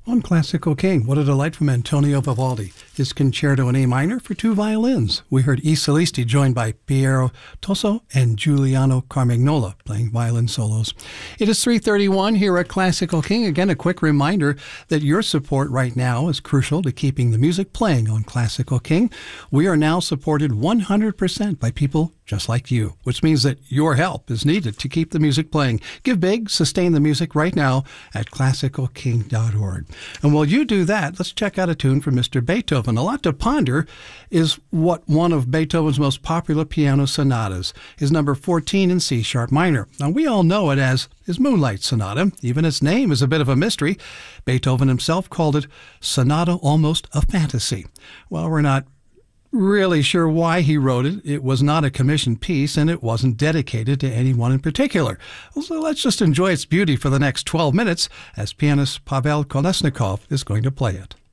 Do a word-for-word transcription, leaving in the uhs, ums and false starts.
On Classical King, what a delight from Antonio Vivaldi. His concerto in A minor for two violins. We heard E Solisti joined by Piero Toso and Giuliano Carmagnola playing violin solos. It is three thirty-one here at Classical King. Again, a quick reminder that your support right now is crucial to keeping the music playing on Classical King. We are now supported one hundred percent by people just like you, which means that your help is needed to keep the music playing. Give big, sustain the music right now at classical king dot org. And while you do that, let's check out a tune from Mister Beethoven. A lot to ponder is what one of Beethoven's most popular piano sonatas is number fourteen in C sharp minor. Now, we all know it as his Moonlight Sonata. Even its name is a bit of a mystery. Beethoven himself called it Sonata Almost a Fantasy. Well, we're not really sure why he wrote it. It was not a commissioned piece, and it wasn't dedicated to anyone in particular. So let's just enjoy its beauty for the next twelve minutes as pianist Pavel Kolesnikov is going to play it.